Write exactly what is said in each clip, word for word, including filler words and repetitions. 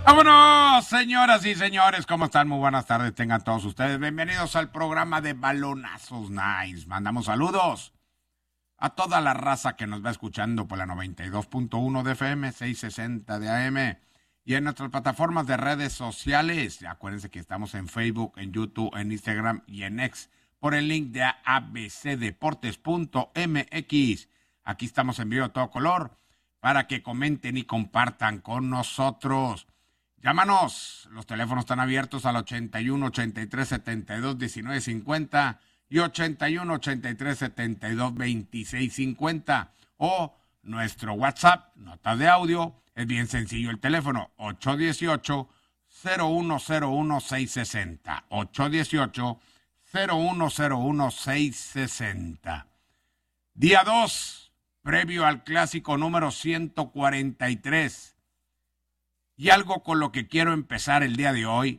¡Vámonos, señoras y señores! ¿Cómo están? Muy buenas tardes, tengan todos ustedes. Bienvenidos al programa de Balonazos Nice. Mandamos saludos a toda la raza que nos va escuchando por la noventa y dos punto uno de F M, seiscientos sesenta de A M y en nuestras plataformas de redes sociales. Acuérdense que estamos en Facebook, en YouTube, en Instagram y en X por el link de a b c deportes punto m x. Aquí estamos en vivo a todo color para que comenten y compartan con nosotros. Llámanos, los teléfonos están abiertos al ochenta y uno, ochenta y tres, setenta y dos, diecinueve cincuenta y ochenta y uno, ochenta y tres, setenta y dos, veintiséis cincuenta o nuestro WhatsApp, nota de audio, es bien sencillo el teléfono, ocho uno ocho, cero uno cero uno, seis seis cero, ocho uno ocho, cero uno cero uno, seis seis cero. Día dos, previo al clásico número ciento cuarenta y tres. Y algo con lo que quiero empezar el día de hoy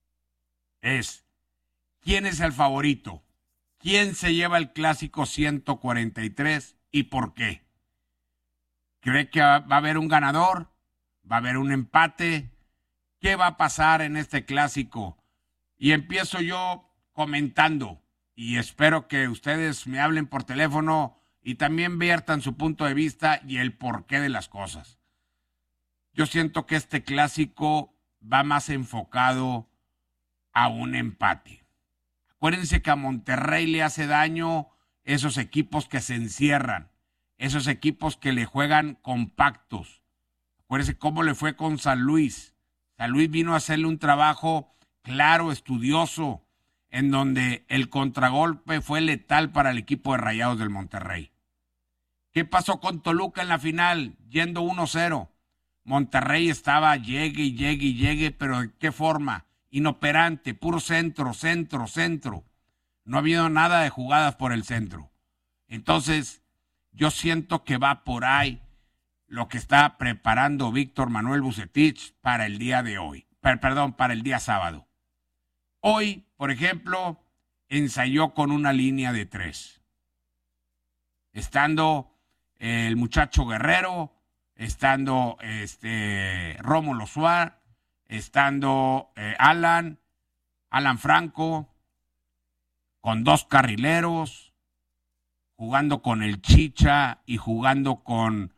es, ¿quién es el favorito? ¿Quién se lleva el clásico ciento cuarenta y tres y por qué? ¿Cree que va a haber un ganador? ¿Va a haber un empate? ¿Qué va a pasar en este clásico? Y empiezo yo comentando y espero que ustedes me hablen por teléfono y también viertan su punto de vista y el porqué de las cosas. Yo siento que este clásico va más enfocado a un empate. Acuérdense que a Monterrey le hace daño esos equipos que se encierran, esos equipos que le juegan compactos. Acuérdense cómo le fue con San Luis. San Luis vino a hacerle un trabajo claro, estudioso, en donde el contragolpe fue letal para el equipo de Rayados del Monterrey. ¿Qué pasó con Toluca en la final? Yendo uno cero. Monterrey estaba llegue y llegue y llegue, pero ¿de qué forma? Inoperante, puro centro, centro, centro. No ha habido nada de jugadas por el centro. Entonces, yo siento que va por ahí lo que está preparando Víctor Manuel Vucetich para el día de hoy. Per, perdón, para el día sábado. Hoy, por ejemplo, ensayó con una línea de tres. Estando el muchacho Guerrero, estando este Rómulo Suárez, estando eh, Alan, Alan Franco, con dos carrileros, jugando con el Chicha y jugando con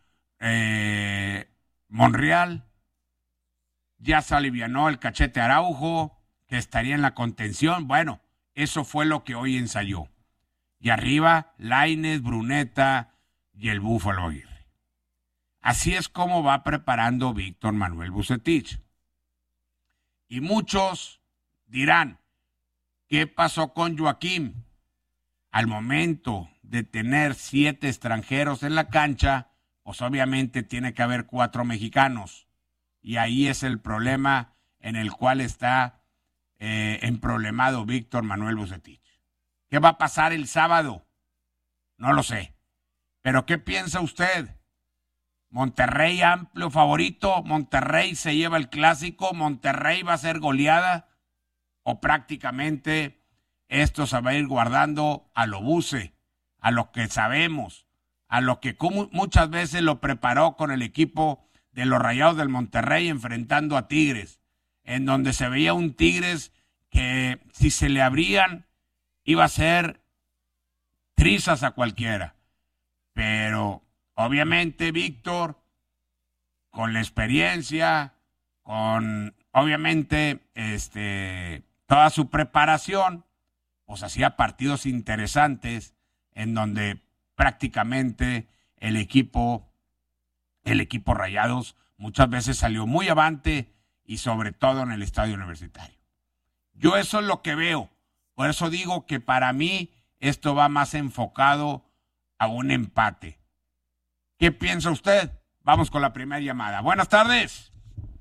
eh, Monreal. Ya se alivianó el Cachete Araujo, que estaría en la contención. Bueno, eso fue lo que hoy ensayó. Y arriba, Lainez, Bruneta y el Búfalo Aguirre. Así es como va preparando Víctor Manuel Vucetich. Y muchos dirán, ¿qué pasó con Joaquín? Al momento de tener siete extranjeros en la cancha, pues obviamente tiene que haber cuatro mexicanos. Y ahí es el problema en el cual está eh, emproblemado Víctor Manuel Vucetich. ¿Qué va a pasar el sábado? No lo sé. ¿Pero qué piensa usted? Monterrey amplio favorito, Monterrey se lleva el clásico, Monterrey va a ser goleada o prácticamente esto se va a ir guardando a lo buce, a lo que sabemos, a lo que muchas veces lo preparó con el equipo de los Rayados del Monterrey enfrentando a Tigres, en donde se veía un Tigres que si se le abrían iba a ser trizas a cualquiera, pero obviamente, Víctor, con la experiencia, con obviamente este, toda su preparación, pues hacía partidos interesantes en donde prácticamente el equipo, el equipo Rayados muchas veces salió muy avante y sobre todo en el estadio universitario. Yo eso es lo que veo. Por eso digo que para mí esto va más enfocado a un empate. ¿Qué piensa usted? Vamos con la primera llamada. Buenas tardes.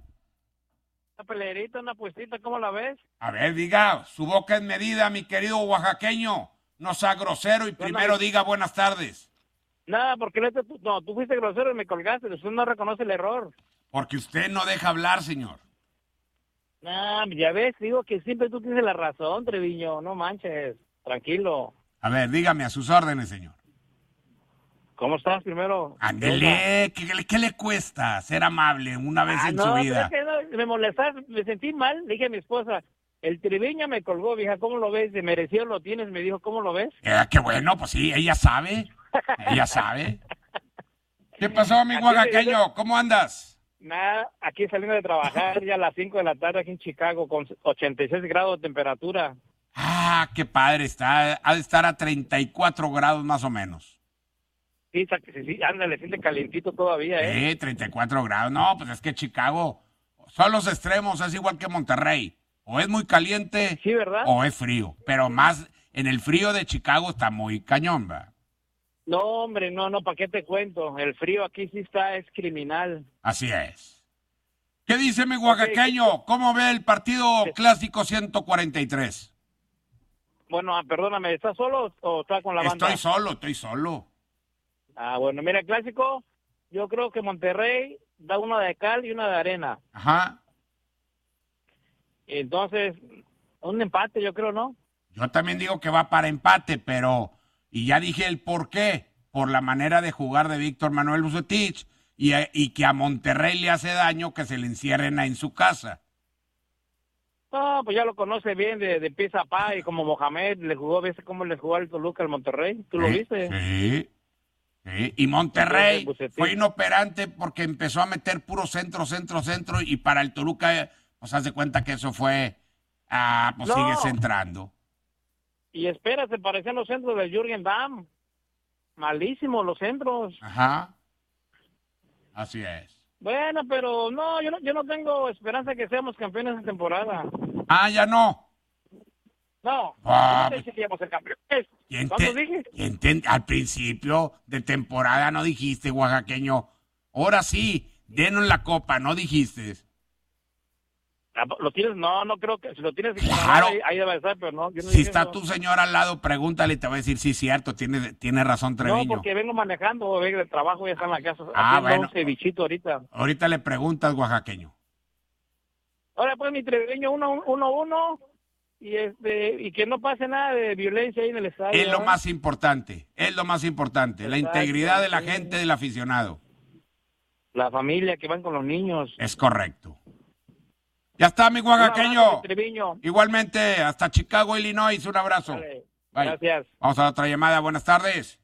Una peleerita, una puestita, ¿cómo la ves? A ver, diga, su boca es medida, mi querido oaxaqueño. No sea grosero y primero no, diga buenas tardes. Nada, porque no, tú, no, tú fuiste grosero y me colgaste. Usted no reconoce el error. Porque usted no deja hablar, señor. Nah, ya ves, digo que siempre tú tienes la razón, Treviño. No manches, tranquilo. A ver, dígame a sus órdenes, señor. ¿Cómo estás primero? Ándele, ¿qué, ¿qué le cuesta ser amable una vez ah, en no, su vida? Es que no, me molestaste, me sentí mal. Le dije a mi esposa, el Treviño me colgó, vieja, ¿cómo lo ves? De merecido lo tienes, me dijo, ¿cómo lo ves? Eh, qué bueno, pues sí, ella sabe. Ella sabe. ¿Qué pasó, mi Aquí oaxaqueño? ¿Cómo andas? Nada, aquí saliendo de trabajar ya a las cinco de la tarde aquí en Chicago con ochenta y seis grados de temperatura. Ah, qué padre, está, ha de estar a treinta y cuatro grados más o menos. Sí, sa- sí, sí, ándale, siente calientito todavía, ¿eh? Eh, treinta y cuatro grados. No, pues es que Chicago son los extremos, es igual que Monterrey. O es muy caliente Sí, ¿verdad? o es frío. Pero más en el frío de Chicago está muy cañón, ¿va? No, hombre, no, no, ¿para qué te cuento? El frío aquí sí está, es criminal. Así es. ¿Qué dice mi oaxaqueño? ¿Cómo ve el partido clásico ciento cuarenta y tres? Bueno, ah, perdóname, ¿estás solo o estás con la banda? Estoy solo, estoy solo. Ah, bueno, mira, el clásico, yo creo que Monterrey da una de cal y una de arena. Ajá. Entonces, un empate, yo creo, ¿no? Yo también digo que va para empate, pero... Y ya dije el por qué. Por la manera de jugar de Víctor Manuel Bucetich y, y que a Monterrey le hace daño que se le encierren en su casa. No, pues ya lo conoce bien de, de pieza a pa y como Mohamed le jugó, ¿viste cómo le jugó al Toluca al Monterrey? ¿Tú lo Sí, viste? Sí, sí. Y Monterrey Entonces, fue Bucetich- inoperante porque empezó a meter puro centro, centro, centro y para el Toluca, pues haz de cuenta que eso fue, ah, pues No. sigue centrando. Y espera, se parecían los centros de Jürgen Damm. Malísimos los centros. Ajá. Así es. Bueno, pero no, yo no, yo no tengo esperanza que seamos campeones esta temporada. Ah, ya no. No, Ah, no sé si seamos el campeón. ¿Quién ¿Cuándo te- dije? quién te- al principio de temporada no dijiste, oaxaqueño. Ahora sí, denos la copa, no dijiste. Ah, ¿Lo tienes? No, no creo que. Si lo tienes, Claro. ahí, ahí debe estar, pero no. Yo no Si dije está eso. tu señora al lado, pregúntale y te va a decir, sí, cierto, tiene, tiene razón No, Treviño. porque vengo manejando, vengo de trabajo, ya está en la casa. Ah, haciendo bueno. un cevichito ahorita. Ahorita le preguntas, oaxaqueño. Ahora pues mi Treviño uno, uno, uno, y este, y que no pase nada de violencia ahí en el estadio. Es lo ¿verdad? más importante, es lo más importante, la Exacto, integridad de la sí. gente, del aficionado. La familia que van con los niños. Es correcto. Ya está, mi Un abrazo, oaxaqueño. mi Treviño. Igualmente, hasta Chicago, Illinois, un abrazo. Dale, Bye. gracias. Vamos a la otra llamada, buenas tardes.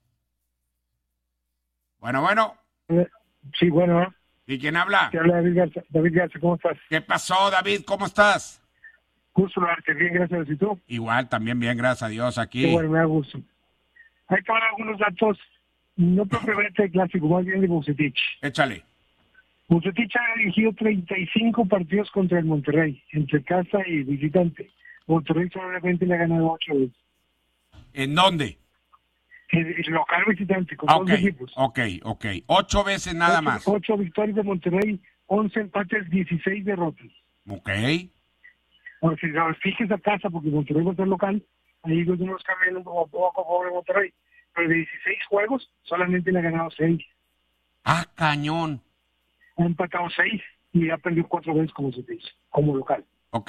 Bueno, bueno, Sí, bueno, ¿y quién habla? te habla David Garza. David Garza, ¿cómo estás? ¿Qué pasó, David? ¿Cómo estás? Gusto darte bien, gracias. ¿Y tú? Igual, también bien, gracias a Dios, Qué aquí. bueno, me da gusto. Hay que dar algunos datos, no propiamente de clásico, más bien de Bucetich. Échale. Bucetich ha dirigido treinta y cinco partidos contra el Monterrey, entre casa y visitante. Monterrey solamente le ha ganado ocho veces. ¿En dónde? El, el local visitante, con Ah, dos ok, equipos. ok, ok. Ocho veces nada ocho, más. Ocho victorias de Monterrey, once empates, dieciséis derrotas. Ok. Ahora, si lo fijes a casa, porque Monterrey va a ser local, ahí los números cambian un poco, poco a poco de Monterrey. Pero de dieciséis juegos, solamente le ha ganado seis. Ah, cañón. Ha empatado seis y ha perdido cuatro veces como se dice, como local. Ok.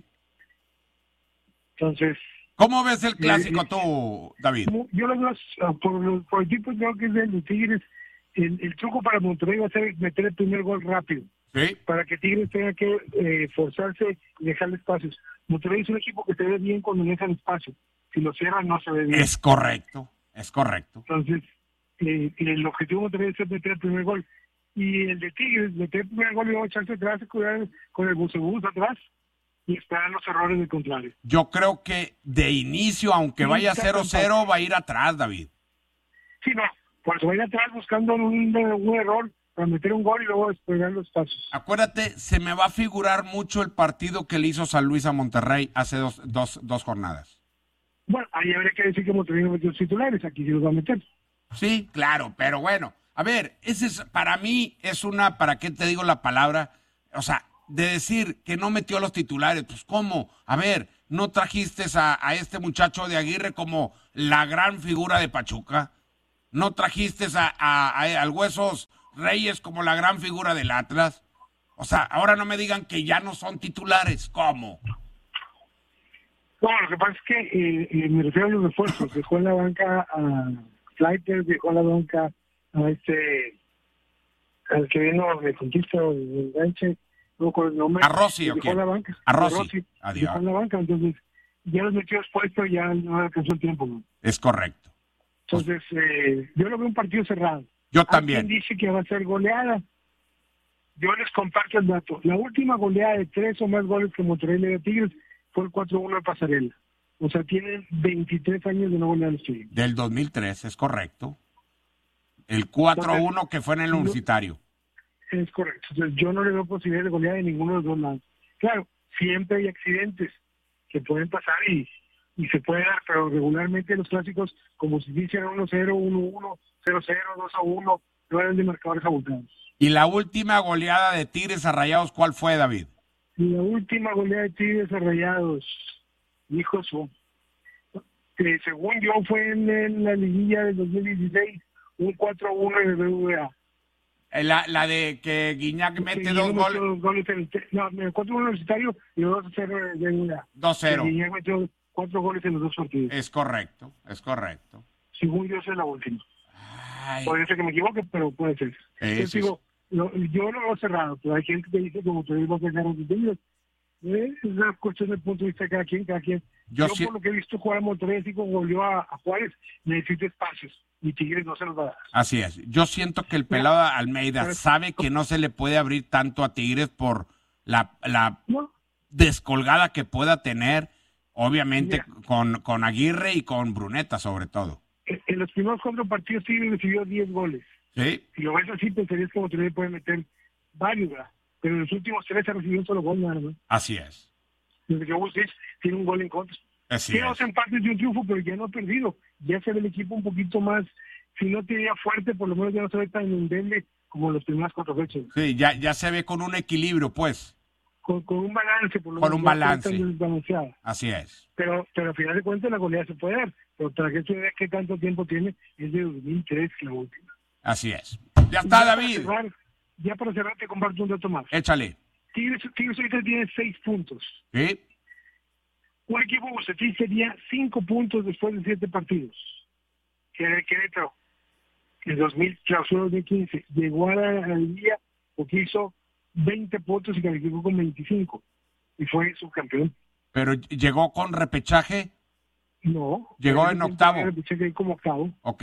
Entonces, ¿Cómo ves el clásico eh, tú, David? como- yo lo veo, ah, por, los- por el tipo creo que es de los Tigres, el, el truco para Monterrey va a ser meter el primer gol rápido, Sí. para que Tigres tenga que eh, forzarse y dejarle espacios. Monterrey es un equipo que se ve bien cuando le dejan espacio. Si lo cierran, no se ve bien. Es correcto, es correcto. Entonces, eh, el objetivo de Monterrey es meter el primer gol. Y el de Tigres, meter el primer gol y luego echarse atrás, cuidar con el bucebús atrás y esperar los errores del contrario. Yo creo que de inicio, aunque Sí, vaya está cero cero, va a ir atrás, David. Sí, no, pues va a ir atrás buscando un, un error para meter un gol y luego esperar los pasos. Acuérdate, se me va a figurar mucho el partido que le hizo San Luis a Monterrey hace dos, dos, dos jornadas. Bueno, ahí habría que decir que Monterrey no metió los titulares, aquí sí los va a meter. Sí, claro, pero bueno, a ver, ese es, para mí es una, ¿para qué te digo la palabra? O sea, de decir que no metió a los titulares, pues ¿cómo? A ver, ¿no trajiste a, a este muchacho de Aguirre como la gran figura de Pachuca? ¿No trajiste a, a, a- al Huesos Reyes como la gran figura del Atlas? O sea, ahora no me digan que ya no son titulares, ¿cómo? Bueno, lo que pasa es que eh, eh, me refiero a los refuerzos. Dejó en la banca a Flighter, dejó en la banca a este, al que vino de Conquista o de Enganche, no con el nombre. ¿A Rossi o dejó quién? la banca. A Rossi. Rossi Adiós. dejó la banca, entonces ya los metió expuestos, ya no alcanzó el tiempo. ¿No? Es correcto. Entonces, eh, yo lo veo un partido cerrado. Yo Hay también. quien dice que va a ser goleada. Yo les comparto el dato. La última goleada de tres o más goles que Monterrey le dio a Tigres fue el cuatro uno de Pasarela. O sea, tienen veintitrés años de no golear a los Tigres. Del dos mil tres, es correcto. El cuatro uno que fue en el no, Universitario. Es correcto. Entonces, yo no le veo posibilidad de goleada de ninguno de los dos lados. Claro, siempre hay accidentes que pueden pasar y, y se puede dar, pero regularmente los clásicos, como si dicen uno cero, uno uno, cero cero, dos a uno, no eran de marcadores abultados. ¿Y la última goleada de Tigres a Rayados cuál fue, David? Y la última goleada de Tigres a Rayados, hijo su, que según yo fue en, en la liguilla del dos mil dieciséis, un cuatro uno en el B B V A. La, la de que Guiñac mete Sí, dos metió goles. dos goles en el, no, en el cuatro uno universitario y dos a cero en el B B V A. dos cero. Guiñac metió cuatro goles en los dos partidos. Es correcto, es correcto. Según yo, esa es la última. Ay, Puede ser que me equivoque, pero puede ser. Eso Yo digo, lo- yo lo veo cerrado, pero hay gente que dice como te digo que ganan los niños. Eh, es una cuestión del punto de vista de cada quien, cada quien. Yo Yo, sí- por lo que he visto jugar a Monterrey, así como volvió a, a Juárez, necesita espacios y Tigres no se los va a dar. así es. Yo siento que el pelado Almeida pero- sabe que no se le puede abrir tanto a Tigres por la, la ¿No? descolgada que pueda tener, obviamente, Mira. con, con Aguirre y con Bruneta sobre todo. En, en los primeros cuatro partidos Tigres recibió diez goles. ¿Sí? Si lo ves así, pensarías que Monterrey puede meter varios, ¿verdad? Pero en los últimos tres ha recibido un solo gol, nada más. Así es. Desde que Bucetich tiene un gol en contra. Así Tiene es. dos empates y un triunfo, pero ya no ha perdido. Ya se ve el equipo un poquito más, si no tenía fuerte, por lo menos ya no se ve tan endeble como los primeras cuatro fechas. Sí, ya, ya se ve con un equilibrio, pues. Con, con un balance, por lo Con menos. un no está balance. tan desbalanceada. Así es. Pero, pero al final de cuentas la goleada se puede dar. Pero para que se vea qué tanto tiempo tiene, es de dos mil tres la última. Así es. Ya está, Ya para David. cerrar- Ya para cerrar te comparto un dato más. Échale. Tigres, Tigres ahorita tiene seis puntos. ¿Sí? Un equipo Bucetich sería cinco puntos después de siete partidos. Que era el Querétaro. En dos mil, clausura dos mil quince, llegó a la, a la liguilla porque hizo veinte puntos y calificó con veinticinco. Y fue subcampeón. Pero llegó con repechaje. No. Llegó en octavo. Repeché que hay como octavo. Ok.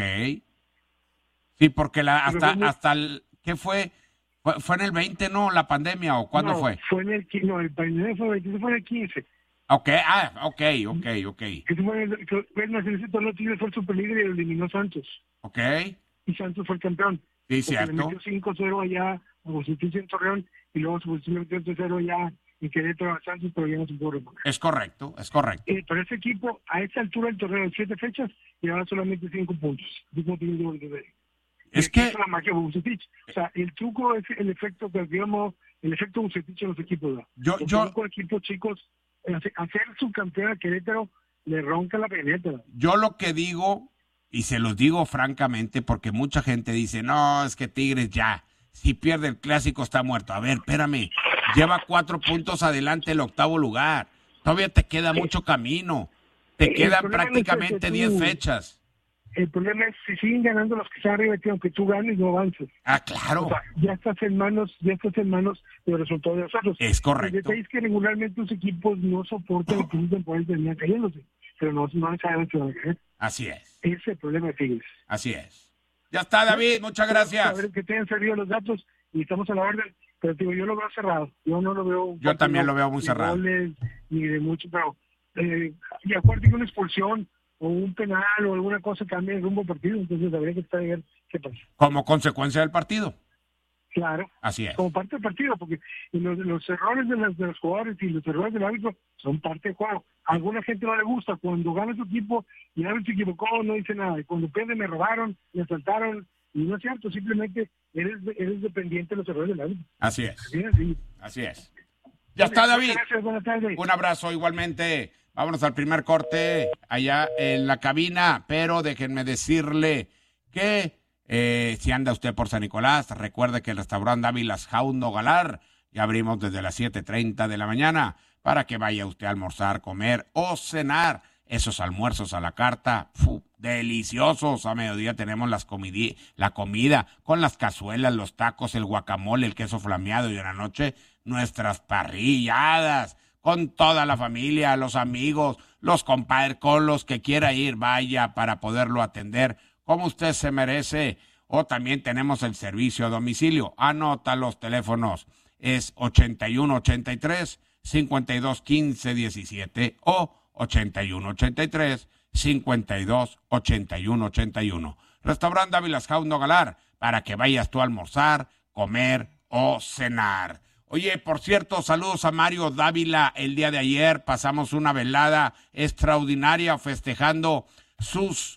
Sí, porque la, Pero hasta, fue muy- hasta el, ¿qué fue? fue? ¿Fue en el veinte, no? ¿La pandemia o cuándo No, fue? Fue en el, qui- no, el pandemia fue, el fue en el quince. Ok, ah, ok, ok, ok. Ese fue el, que- en ese torneo Tigres fue el superlíder y lo eliminó Santos. Ok, Y Santos fue el campeón. sí, Porque le cierto. metió cinco cero allá a Bucetich en Torreón y luego se metió tres cero allá en Querétaro a Santos, pero ya no se pudo reponer. Es correcto, es correcto. Eh, pero ese equipo, a esta altura del torneo, en siete fechas, llevaba solamente cinco puntos. Así como tiene el de- Es y que- es la magia de Bucetich. O sea, el truco es el efecto que digamos, el efecto Bucetich en los equipos. ¿no? Yo- Porque yo- con equipos chicos, hace- hacer subcampeón a Querétaro le ronca la peneta. ¿no? Yo lo que digo, y se los digo francamente, porque mucha gente dice, no, es que Tigres ya, si pierde el clásico está muerto. A ver, espérame, lleva cuatro puntos adelante el octavo lugar. Todavía te queda mucho camino. Te El quedan problema es prácticamente que tú- diez fechas. El problema es si siguen ganando los que están arriba, que aunque tú ganes, no avances. Ah, claro. O sea, ya estás en manos, ya estás en manos del resultado de nosotros. Es correcto. El detalle es que regularmente los equipos no soportan el fin de temporada y terminan cayéndose, pero no, no saben si van a caer. Así es, Ese es el problema de Tigres. así es. Ya está, David, muchas A gracias. ver, que te hayan servido los datos y estamos a la orden, pero digo, yo lo veo cerrado. Yo no lo veo. Yo también lo veo muy ni cerrado. goles, ni de mucho, pero eh, y acuérdate que una expulsión o un penal o alguna cosa cambia el rumbo del partido, entonces habría que estar a ver qué pasa. Como consecuencia del partido. Claro. Así es. Como parte del partido, porque los, los errores de, las, de los jugadores y los errores del árbitro son parte del juego. A alguna gente no le gusta, cuando gana su equipo y el árbitro se equivocó, no dice nada. Y cuando pierde, me robaron, me asaltaron, y no es cierto, simplemente eres, eres dependiente de los errores del árbitro. Así es. Así es, sí. Así es. Ya está, Muchas David. Gracias, buenas tardes. Un abrazo igualmente. Vámonos al primer corte allá en la cabina, pero déjenme decirle que eh, si anda usted por San Nicolás, recuerde que el restaurante Dávilas Jaundo Galar ya abrimos desde las siete treinta de la mañana para que vaya usted a almorzar, comer o cenar. Esos almuerzos a la carta, ¡fu! Deliciosos. A mediodía tenemos las comidi- la comida con las cazuelas, los tacos, el guacamole, el queso flameado y en la noche nuestras parrilladas, con toda la familia, los amigos, los compadres, con los que quiera ir, vaya para poderlo atender como usted se merece. O también tenemos el servicio a domicilio. Anota los teléfonos. Es ochenta y uno ochenta y tres, cincuenta y dos quince diecisiete o ochenta y uno ochenta y tres, cincuenta y dos ochenta y uno ochenta y uno. Restaurante Dávila's House Nogalar, para que vayas tú a almorzar, comer o cenar. Oye, por cierto, saludos a Mario Dávila. El día de ayer pasamos una velada extraordinaria festejando sus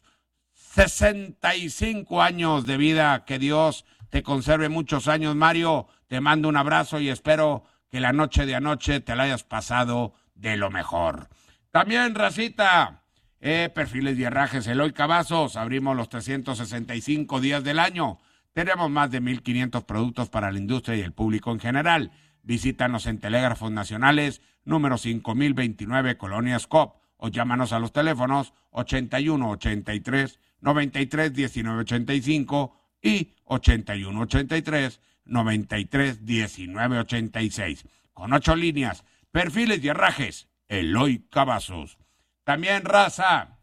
sesenta y cinco años de vida. Que Dios te conserve muchos años, Mario. Te mando un abrazo y espero que la noche de anoche te la hayas pasado de lo mejor. También, racita, eh, Perfiles y Herrajes Eloy Cavazos. Abrimos los trescientos sesenta y cinco días del año. Tenemos más de mil quinientos productos para la industria y el público en general. Visítanos en Telégrafos Nacionales, número cinco mil veintinueve, Colonia Scop, o llámanos a los teléfonos ochenta y uno ochenta y tres, noventa y tres, diecinueve ochenta y cinco y ochenta y uno ochenta y tres, noventa y tres, diecinueve ochenta y seis. Con ocho líneas, Perfiles y Herrajes Eloy Cavazos. También, raza,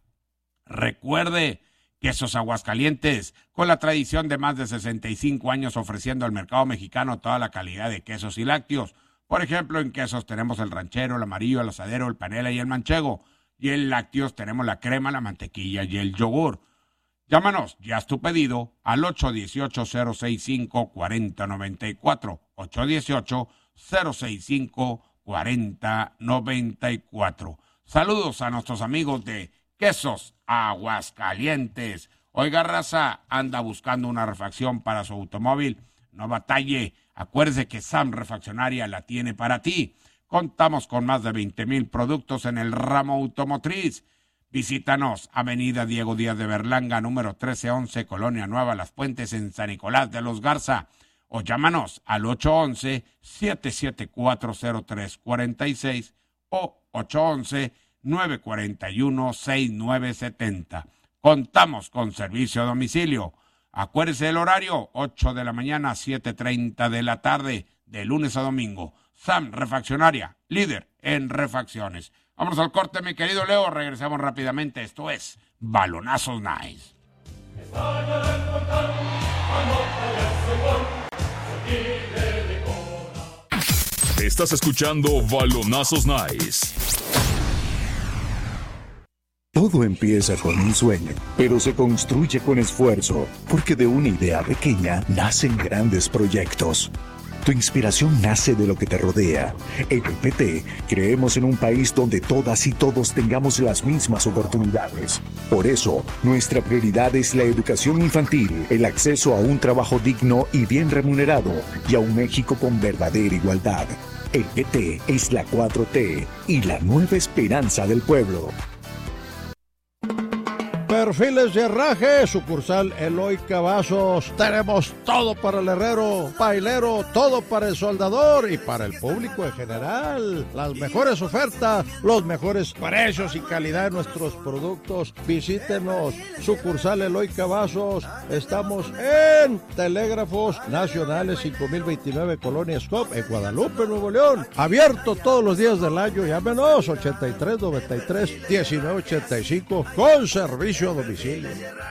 recuerde Quesos Aguascalientes, con la tradición de más de sesenta y cinco años ofreciendo al mercado mexicano toda la calidad de quesos y lácteos. Por ejemplo, en quesos tenemos el ranchero, el amarillo, el asadero, el panela y el manchego. Y en lácteos tenemos la crema, la mantequilla y el yogur. Llámanos, ya es tu pedido, al ocho uno ocho, cero seis cinco, cuatro cero nueve cuatro. ocho uno ocho, cero seis cinco, cuatro cero nueve cuatro. Saludos a nuestros amigos de Quesos Aguascalientes. Oiga, raza, anda buscando una refacción para su automóvil. No batalle, acuérdese que Sam Refaccionaria la tiene para ti. Contamos con más de veinte mil productos en el ramo automotriz. Visítanos, Avenida Diego Díaz de Berlanga, número trece once, Colonia Nueva, Las Puentes, en San Nicolás de los Garza. O llámanos al ocho once, siete siete cuatro, cero tres cuatro seis o ocho once, nueve cuatro uno, seis nueve siete cero. Contamos con servicio a domicilio. Acuérdese el horario, ocho de la mañana a siete treinta de la tarde, de lunes a domingo. Sam Refaccionaria, líder en refacciones. Vamos al corte, mi querido Leo. Regresamos rápidamente. Esto es Balonazos Nice. Estás escuchando Balonazos Nice. Todo empieza con un sueño, pero se construye con esfuerzo, porque de una idea pequeña nacen grandes proyectos. Tu inspiración nace de lo que te rodea. En el P T creemos en un país donde todas y todos tengamos las mismas oportunidades. Por eso, nuestra prioridad es la educación infantil, el acceso a un trabajo digno y bien remunerado, y a un México con verdadera igualdad. El P T es la cuatro T y la nueva esperanza del pueblo. Perfiles de Herraje, sucursal Eloy Cavazos. Tenemos todo para el herrero, pailero, todo para el soldador y para el público en general. Las mejores ofertas, los mejores precios y calidad de nuestros productos. Visítenos, sucursal Eloy Cavazos. Estamos en Telégrafos Nacionales cinco mil veintinueve, Colonia Scop, en Guadalupe, Nuevo León. Abierto todos los días del año. Llámenos ochenta y tres, noventa y tres, diecinueve ochenta y cinco con servicio a domicilio.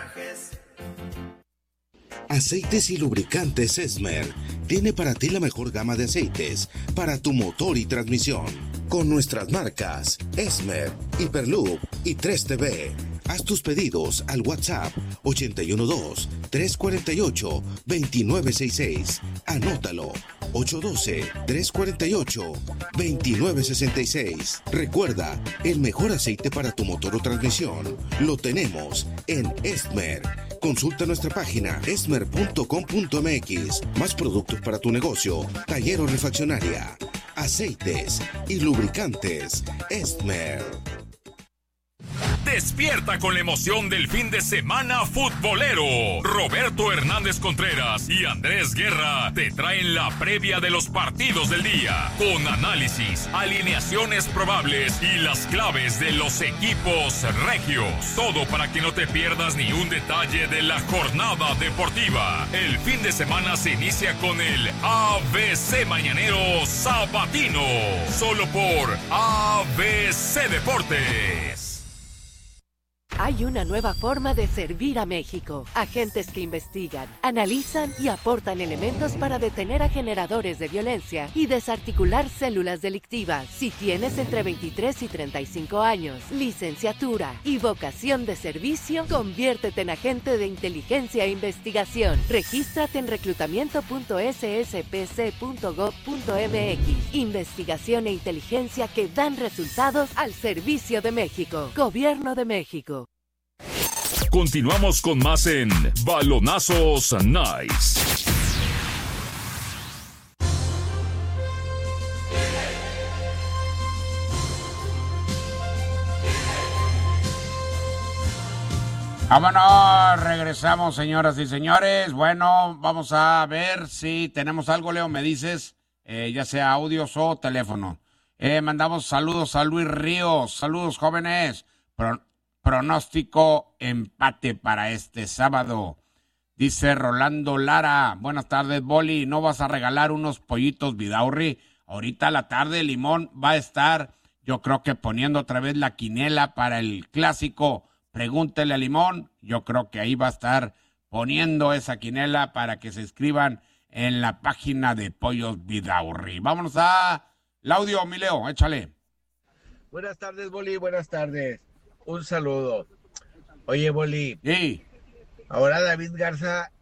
Aceites y lubricantes Esmer tiene para ti la mejor gama de aceites para tu motor y transmisión. Con nuestras marcas Esmer, Hyperloop y tres T V. Haz tus pedidos al WhatsApp ochenta y uno dos, tres cuatro ocho, dos nueve seis seis. Anótalo, ocho uno dos, tres cuatro ocho, dos nueve seis seis. Recuerda, el mejor aceite para tu motor o transmisión lo tenemos en Esmer. Consulta nuestra página esmer punto com punto m x. Más productos para tu negocio, taller o refaccionaria. Aceites y lubricantes Esmer. Despierta con la emoción del fin de semana futbolero. Roberto Hernández Contreras y Andrés Guerra te traen la previa de los partidos del día, con análisis, alineaciones probables y las claves de los equipos regios. Todo para que no te pierdas ni un detalle de la jornada deportiva. El fin de semana se inicia con el A B C Mañanero Sabatino, solo por A B C Deportes. Hay una nueva forma de servir a México. Agentes que investigan, analizan y aportan elementos para detener a generadores de violencia y desarticular células delictivas. Si tienes entre veintitrés y treinta y cinco años, licenciatura y vocación de servicio, conviértete en agente de inteligencia e investigación. Regístrate en reclutamiento punto s s p c punto gov punto m x. Investigación e inteligencia que dan resultados al servicio de México. Gobierno de México. Continuamos con más en Balonazos Nice. Vámonos, regresamos, señoras y señores. Bueno, vamos a ver si tenemos algo, Leo, me dices, eh, ya sea audios o teléfono. Eh, mandamos saludos a Luis Ríos. Saludos, jóvenes. Pro- pronóstico empate para este sábado. Dice Rolando Lara, buenas tardes, Boli. ¿No vas a regalar unos pollitos Vidaurri? Ahorita a la tarde Limón va a estar, yo creo que poniendo otra vez la quinela para el clásico. Pregúntele a Limón, yo creo que ahí va a estar poniendo esa quinela para que se inscriban en la página de Pollos Vidaurri. Vámonos a el audio, mi Leo, échale. Buenas tardes, Boli, buenas tardes. Un saludo. Oye, Boli. Sí. Ahora David Garza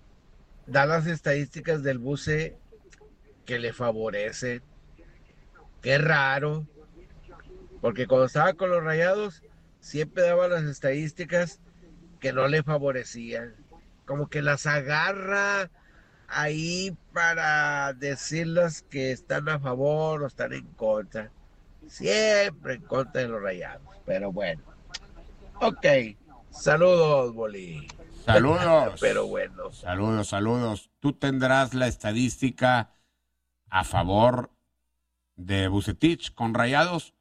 da las estadísticas del buce que le favorecen. Qué raro. Porque cuando estaba con los Rayados, siempre daba las estadísticas que no le favorecían. Como que las agarra ahí para decirlas que están a favor o están en contra. Siempre en contra de los Rayados. Pero bueno. Ok. Saludos, Boli. Saludos. Pero bueno. Saludos, saludos. Tú tendrás la estadística a favor de Vucetich con Rayados.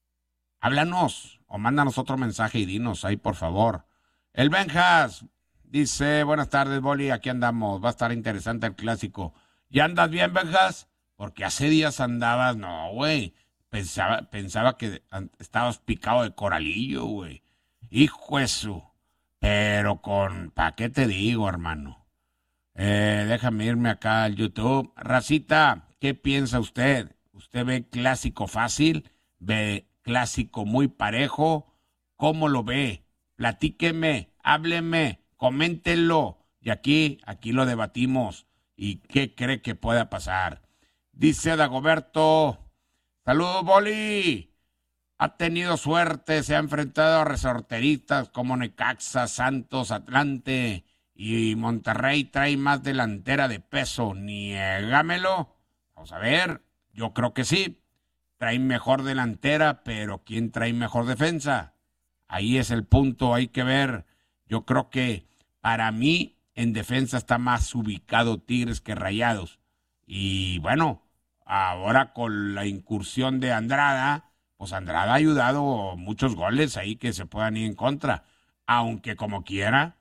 Háblanos o mándanos otro mensaje y dinos ahí, por favor. El Benjas dice, buenas tardes, Boli, aquí andamos. Va a estar interesante el clásico. ¿Ya andas bien, Benjas? Porque hace días andabas, no, güey. Pensaba, pensaba que estabas picado de coralillo, güey. Hijo de su. Pero con, ¿para qué te digo, hermano? Eh, déjame irme acá al YouTube. Racita, ¿qué piensa usted? ¿Usted ve clásico fácil? ¿Ve clásico muy parejo? ¿Cómo lo ve? Platíqueme, hábleme, coméntenlo. Y aquí, aquí lo debatimos. ¿Y qué cree que pueda pasar? Dice Dagoberto, saludos, Boli. Ha tenido suerte, se ha enfrentado a resorteristas como Necaxa, Santos, Atlante y Monterrey trae más delantera de peso. Niégamelo. Vamos a ver, yo creo que sí. Trae mejor delantera, pero ¿quién trae mejor defensa? Ahí es el punto, hay que ver. Yo creo que para mí en defensa está más ubicado Tigres que Rayados. Y bueno, ahora con la incursión de Andrada, pues Andrada ha ayudado muchos goles ahí que se puedan ir en contra. Aunque como quiera,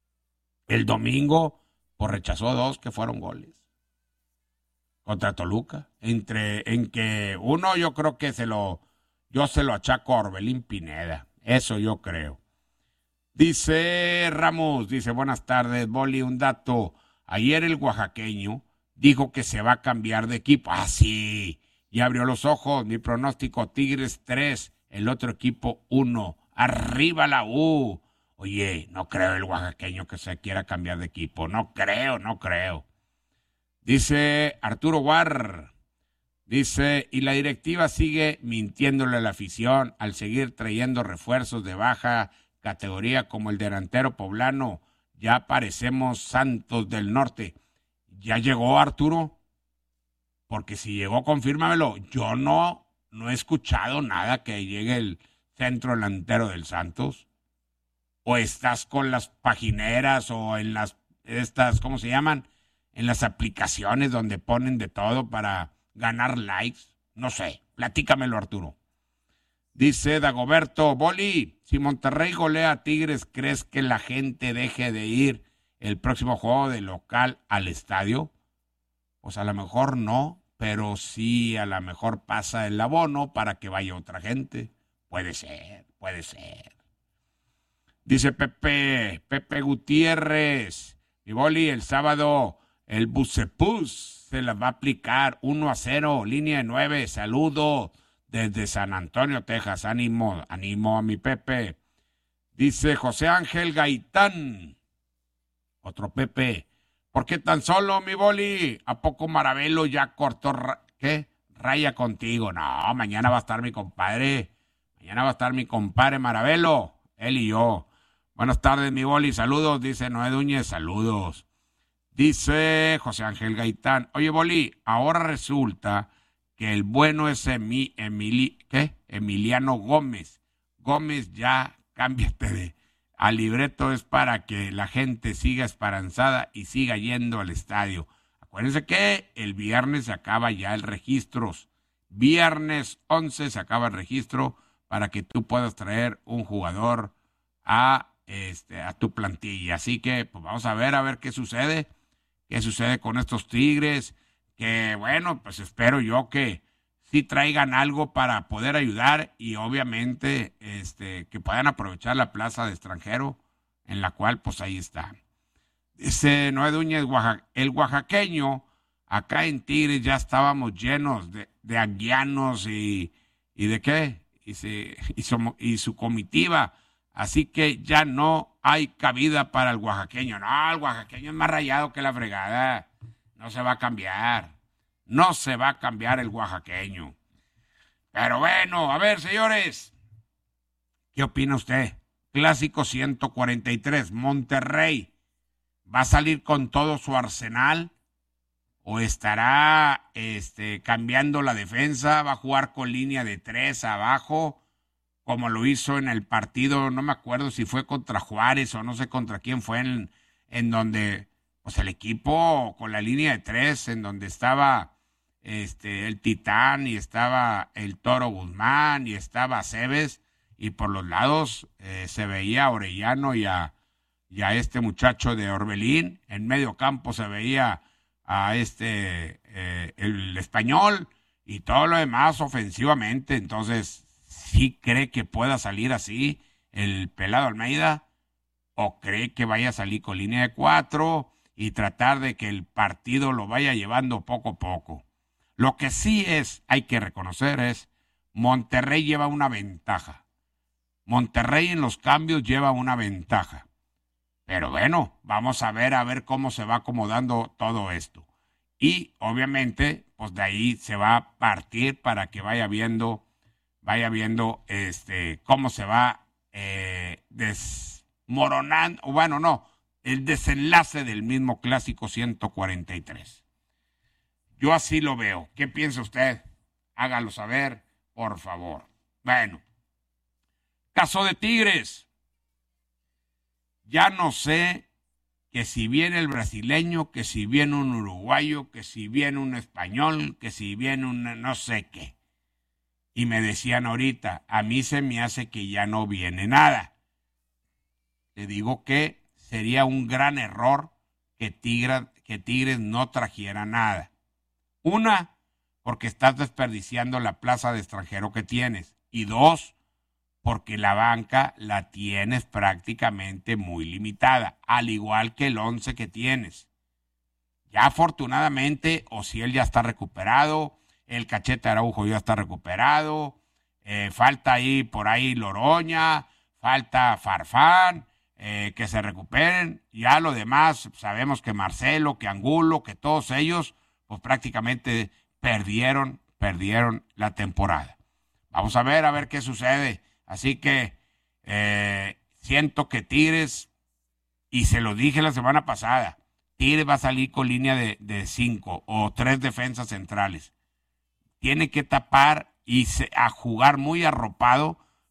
el domingo pues rechazó dos que fueron goles. Contra Toluca. Entre, en que uno yo creo que se lo, yo se lo achaco a Orbelín Pineda. Eso yo creo. Dice Ramos, dice, buenas tardes, Boli, un dato. Ayer el oaxaqueño dijo que se va a cambiar de equipo. Ah, sí. Y abrió los ojos. Mi pronóstico, Tigres tres, el otro equipo uno. Arriba la U. Oye, no creo el oaxaqueño que se quiera cambiar de equipo. No creo, no creo. Dice Arturo Guar. Dice, y la directiva sigue mintiéndole a la afición al seguir trayendo refuerzos de baja categoría como el delantero poblano. Ya parecemos Santos del Norte. ¿Ya llegó Arturo? Porque si llegó, confírmamelo. Yo no, no he escuchado nada que llegue el centro delantero del Santos? ¿O estás con las pagineras o en las, estas, ¿cómo se llaman? En las aplicaciones donde ponen de todo para ganar likes? No sé, platícamelo, Arturo. Dice Dagoberto, Boli, si Monterrey golea a Tigres, ¿crees que la gente deje de ir el próximo juego de local al estadio? Pues a lo mejor no, pero sí a lo mejor pasa el abono para que vaya otra gente. Puede ser, puede ser. Dice Pepe, Pepe Gutiérrez, mi Boli, el sábado el Bucepus se la va a aplicar uno a cero, línea de nueve, saludo desde San Antonio, Texas, ánimo, ánimo a mi Pepe. Dice José Ángel Gaitán, otro Pepe, ¿por qué tan solo, mi Boli? ¿A poco Maravelo ya cortó, ra- qué? Raya contigo. No, mañana va a estar mi compadre, mañana va a estar mi compadre Maravelo, él y yo. Buenas tardes, mi Boli, saludos, dice Noé Núñez, saludos. Dice José Ángel Gaitán, oye, Boli, ahora resulta que el bueno es Emi, Emili, ¿qué? Emiliano Gómez. Gómez, ya cámbiate de... Al libreto es para que la gente siga esperanzada y siga yendo al estadio. Acuérdense que el viernes se acaba ya el registro. Viernes once se acaba el registro para que tú puedas traer un jugador a, este, a tu plantilla. Así que pues vamos a ver, a ver qué sucede. ¿Qué sucede con estos Tigres? Que bueno, pues espero yo que sí traigan algo para poder ayudar y obviamente este, que puedan aprovechar la plaza de extranjero, en la cual pues ahí está. Dice Noé Núñez, Oaxaca, el oaxaqueño, acá en Tigres ya estábamos llenos de, de anguianos y, y de qué, y, se, y, su, y su comitiva, así que ya no hay cabida para el oaxaqueño. No, el oaxaqueño es más rayado que la fregada, no se va a cambiar. No se va a cambiar el oaxaqueño. Pero bueno, a ver, señores, ¿qué opina usted? Clásico ciento cuarenta y tres, Monterrey, ¿va a salir con todo su arsenal? ¿O estará este, cambiando la defensa? ¿Va a jugar con línea de tres abajo? Como lo hizo en el partido, no me acuerdo si fue contra Juárez o no sé contra quién fue, en, en donde pues el equipo con la línea de tres, en donde estaba... Este, el Titán y estaba el Toro Guzmán y estaba Cebes y por los lados eh, se veía a Orellano y a, y a este muchacho de Orbelín. En medio campo se veía a este eh, el Español y todo lo demás ofensivamente. Entonces, ¿sí cree que pueda salir así el Pelado Almeida? ¿O cree que vaya a salir con línea de cuatro y tratar de que el partido lo vaya llevando poco a poco? Lo que sí es, hay que reconocer, es Monterrey lleva una ventaja. Monterrey en los cambios lleva una ventaja. Pero bueno, vamos a ver a ver cómo se va acomodando todo esto. Y obviamente, pues de ahí se va a partir para que vaya viendo, vaya viendo este cómo se va eh, desmoronando, o bueno, no, el desenlace del mismo clásico ciento cuarenta y tres. Yo así lo veo. ¿Qué piensa usted? Hágalo saber, por favor. Bueno, caso de Tigres. Ya no sé que si viene el brasileño, que si viene un uruguayo, que si viene un español, que si viene un no sé qué. Y me decían ahorita, a mí se me hace que ya no viene nada. Le digo que sería un gran error que Tigres, que Tigres no trajera nada. Una, porque estás desperdiciando la plaza de extranjero que tienes. Y dos, porque la banca la tienes prácticamente muy limitada, al igual que el once que tienes. Ya afortunadamente, Ociel ya está recuperado, el Cachete Araujo ya está recuperado, eh, falta ahí por ahí Loroña, falta Farfán, eh, que se recuperen. Ya lo demás, sabemos que Marcelo, que Angulo, que todos ellos pues prácticamente perdieron, perdieron la temporada. Vamos a ver, a ver qué sucede. Así que eh, siento que Tigres, y se lo dije la semana pasada, Tigres va a salir con línea de, de cinco o tres defensas centrales. Tiene que tapar y se, a jugar muy arropado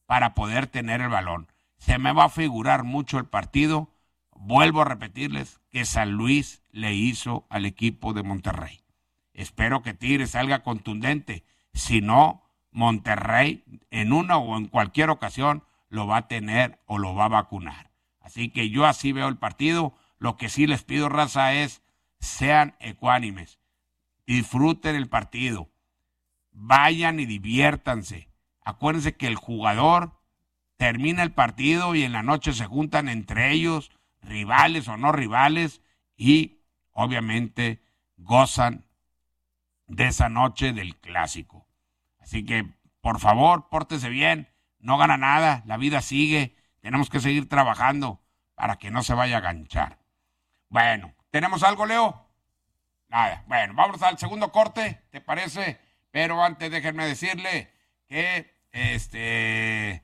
para poder tener el balón. Se me va a figurar mucho el partido. Vuelvo a repetirles que San Luis le hizo al equipo de Monterrey. Espero que Tigres salga contundente. Si no, Monterrey en una o en cualquier ocasión lo va a tener o lo va a vacunar. Así que yo así veo el partido. Lo que sí les pido, raza, es sean ecuánimes. Disfruten el partido. Vayan y diviértanse. Acuérdense que el jugador termina el partido y en la noche se juntan entre ellos, rivales o no rivales, y obviamente gozan de esa noche del clásico. Así que, por favor, pórtese bien, no gana nada, la vida sigue, tenemos que seguir trabajando para que no se vaya a ganchar. Bueno, ¿tenemos algo, Leo? Nada. Bueno, vamos al segundo corte, ¿te parece? Pero antes déjenme decirle que este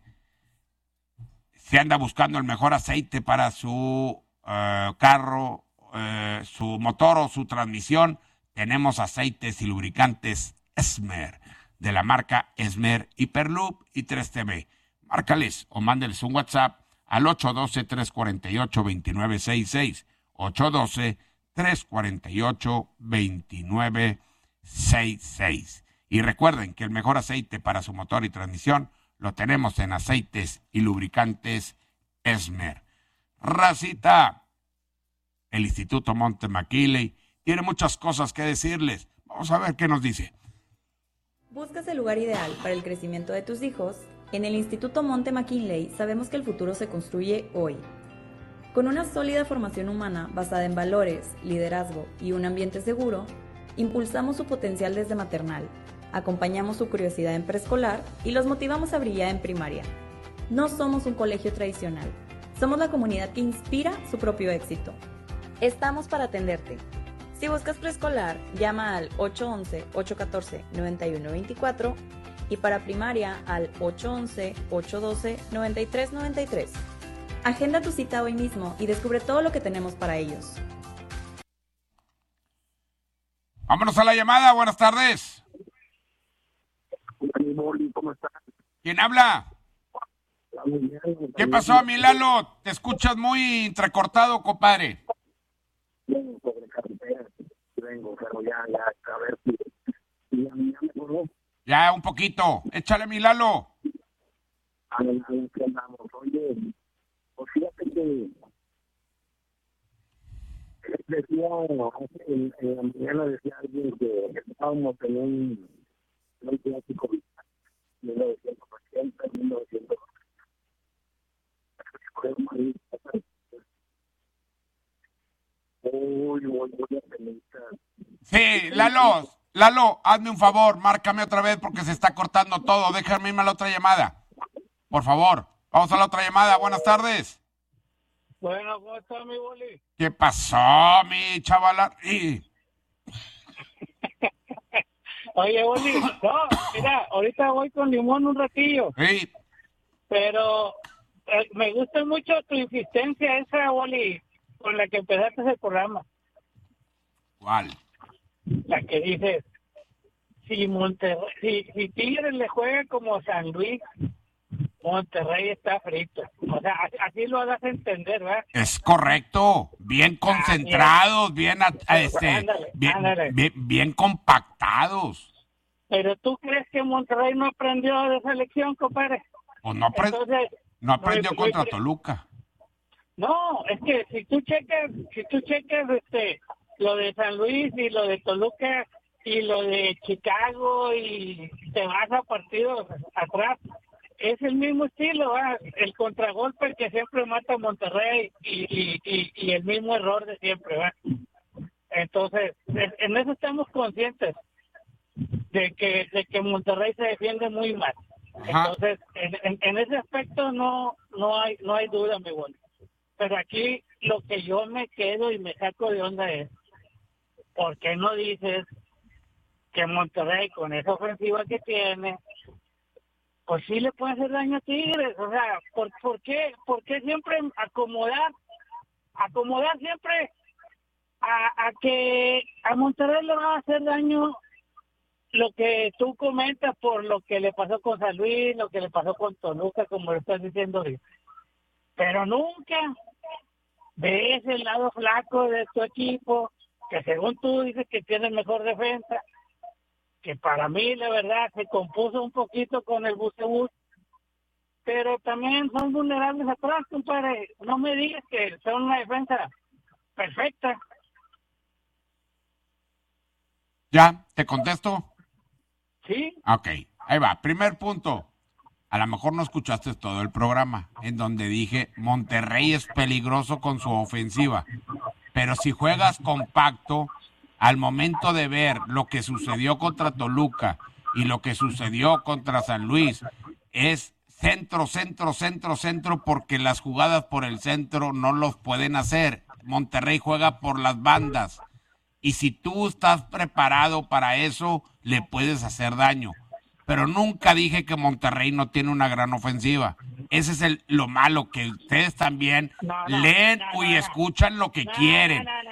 se anda buscando el mejor aceite para su uh, carro, uh, su motor o su transmisión. Tenemos aceites y lubricantes Esmer, de la marca Esmer, Hyperloop y tres T V. Márcales o mándeles un WhatsApp al ocho uno dos, tres cuatro ocho, dos nueve seis seis. ocho uno dos, tres cuatro ocho, dos nueve seis seis. Y recuerden que el mejor aceite para su motor y transmisión lo tenemos en aceites y lubricantes Esmer. Racita, el Instituto Monte McKinley tiene muchas cosas que decirles. Vamos a ver qué nos dice. ¿Buscas el lugar ideal para el crecimiento de tus hijos? En el Instituto Monte McKinley sabemos que el futuro se construye hoy. Con una sólida formación humana basada en valores, liderazgo y un ambiente seguro, impulsamos su potencial desde maternal, acompañamos su curiosidad en preescolar y los motivamos a brillar en primaria. No somos un colegio tradicional, somos la comunidad que inspira su propio éxito. Estamos para atenderte. Si buscas preescolar, llama al ocho once, ocho catorce, noventa y uno veinticuatro y para primaria al ocho once, ocho doce, noventa y tres noventa y tres. Agenda tu cita hoy mismo y descubre todo lo que tenemos para ellos. Vámonos a la llamada, buenas tardes. ¿Cómo estás? ¿Quién habla? ¿Qué pasó, mi Lalo? Te escuchas muy entrecortado, compadre. Vengo sobre carretera, vengo, pero ya, ya, a ver si ya, ya me acordó. Ya, un poquito. Échale, mi Lalo. A ver, a ver, ¿qué andamos? Oye, pues fíjate que decía, en, en la mañana decía alguien que estábamos en un, en un clásico mil novecientos ochenta, mil novecientos Uy, voy, voy a tener. Sí, Lalo, Lalo, hazme un favor, márcame otra vez porque se está cortando todo. Déjame irme a la otra llamada. Por favor, vamos a la otra llamada. Buenas tardes. Bueno, ¿cómo está mi Boli? ¿Qué pasó, mi chavala? Y... Oye, Boli, no, mira, ahorita voy con Limón un ratillo. Sí. Pero eh, me gusta mucho tu insistencia esa, Boli, con la que empezaste el programa. ¿Cuál? La que dices, si Monterrey, si, si Tigres le juega como San Luis, Monterrey está frito. O sea, así lo das a entender, ¿verdad? Es correcto. Bien concentrados, ah, bien, bien, este, ándale, bien, ándale. bien, bien compactados. Pero ¿tú crees que Monterrey no aprendió de esa lección, compadre? Pues no, aprend Entonces, no aprendió no, contra Toluca. No, es que si tú checas, si tú checas este, lo de San Luis y lo de Toluca y lo de Chicago y te vas a partidos atrás, es el mismo estilo, ¿verdad? El contragolpe que siempre mata a Monterrey y, y, y, y el mismo error de siempre, ¿verdad? Entonces, en eso estamos conscientes de que de que Monterrey se defiende muy mal. Ajá. Entonces, en, en, en ese aspecto no no hay no hay duda, mi bueno. Pero aquí lo que yo me quedo y me saco de onda es, ¿por qué no dices que Monterrey con esa ofensiva que tiene, pues sí le puede hacer daño a Tigres? O sea, ¿por, por qué por qué siempre acomodar acomodar siempre a, a que a Monterrey le va a hacer daño lo que tú comentas por lo que le pasó con San Luis, lo que le pasó con Toluca, como lo estás diciendo, pero nunca ves el lado flaco de tu equipo, que según tú dices que tiene mejor defensa, que para mí la verdad se compuso un poquito con el Bucebús, pero también son vulnerables atrás, compadre. No me digas que son una defensa perfecta. ¿Ya? ¿Te contesto? Sí. Ok, ahí va. Primer punto. A lo mejor no escuchaste todo el programa, en donde dije Monterrey es peligroso con su ofensiva. Pero si juegas compacto, al momento de ver lo que sucedió contra Toluca y lo que sucedió contra San Luis, es centro, centro, centro, centro, porque las jugadas por el centro no los pueden hacer. Monterrey juega por las bandas. Y si tú estás preparado para eso, le puedes hacer daño. Pero nunca dije que Monterrey no tiene una gran ofensiva. Ese es el, lo malo, que ustedes también no, no, leen no, no, y no. escuchan lo que No, quieren. no, no,